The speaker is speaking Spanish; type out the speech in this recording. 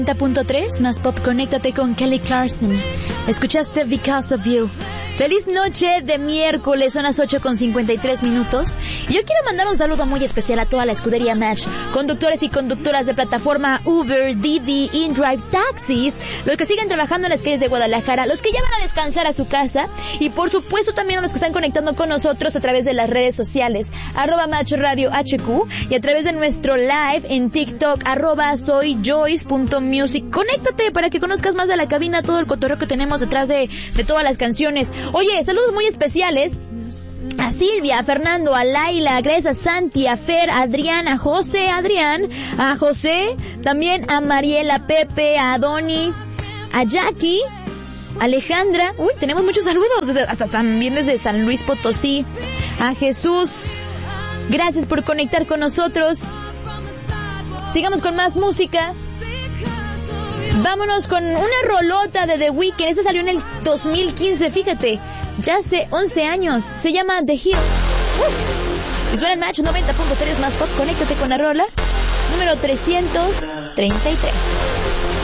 90.3 más pop, conéctate con Kelly Clarkson. Escuchaste Because of You. Feliz noche de miércoles, son las 8:53. Y yo quiero mandar un saludo muy especial a toda la escudería Match, conductores y conductoras de plataforma Uber, Didi, InDrive, taxis, los que siguen trabajando en las calles de Guadalajara, los que ya van a descansar a su casa, y por supuesto también a los que están conectando con nosotros a través de las redes sociales, @Match Radio HQ, y a través de nuestro live en TikTok, @soyjoyce.music. Conéctate para que conozcas más de la cabina, todo el cotorreo que tenemos detrás de todas las canciones. Oye, saludos muy especiales a Silvia, a Fernando, a Laila, a Grace, a Santi, a Fer, a Adrián, a José, a José, también a Mariela, a Pepe, a Doni, a Jackie, a Alejandra. Uy, tenemos muchos saludos, hasta también desde San Luis Potosí. A Jesús, gracias por conectar con nosotros. Sigamos con más música. Vámonos con una rolota de The Weeknd. Esta salió en el 2015, fíjate. Ya hace 11 años. Se llama The Hero. Y suena en Match 90.3 más pop. Conéctate con la rola número 333.